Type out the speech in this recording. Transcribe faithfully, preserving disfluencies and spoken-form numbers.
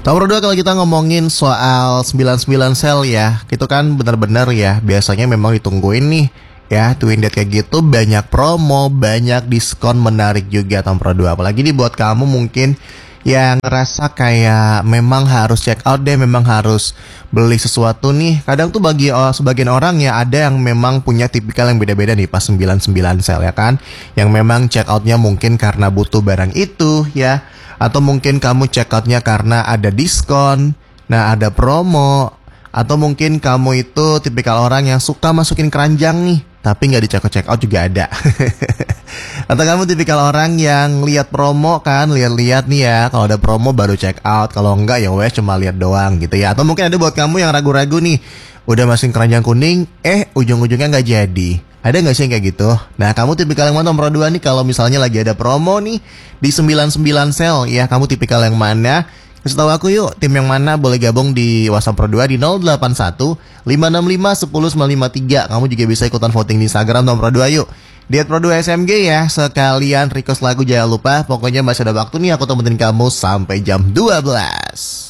Nomor dua, kalau kita ngomongin soal sembilan puluh sembilan sale ya, itu kan benar-benar ya, biasanya memang ditungguin nih ya, Twin Date kayak gitu, banyak promo, banyak diskon menarik juga nomor dua. Apalagi nih buat kamu mungkin yang ngerasa kayak memang harus check out deh, memang harus beli sesuatu nih. Kadang tuh bagi oh, sebagian orang ya, ada yang memang punya tipikal yang beda-beda nih pas sembilan puluh sembilan sale ya kan, yang memang check outnya mungkin karena butuh barang itu ya, atau mungkin kamu check outnya karena ada diskon, nah ada promo, atau mungkin kamu itu tipikal orang yang suka masukin keranjang nih, tapi nggak di check out juga ada. Atau kamu tipikal orang yang lihat promo kan, lihat-lihat nih ya, kalau ada promo baru check out, kalau enggak ya wes cuma lihat doang gitu ya. Atau mungkin ada buat kamu yang ragu-ragu nih, udah masukin keranjang kuning, eh ujung-ujungnya nggak jadi. Ada nggak sih yang kayak gitu? Nah, kamu tipikal yang mana nomor dua nih kalau misalnya lagi ada promo nih di sembilan puluh sembilan sale ya, kamu tipikal yang mana? Kasih tahu aku yuk, tim yang mana, boleh gabung di WhatsApp Pro dua di nol delapan satu lima enam lima satu nol sembilan lima tiga. Kamu juga bisa ikutan voting di Instagram Tom Pro dua yuk. Diet Pro dua S M G ya, sekalian request lagu jangan lupa. Pokoknya masih ada waktu nih, aku temenin kamu sampai jam dua belas.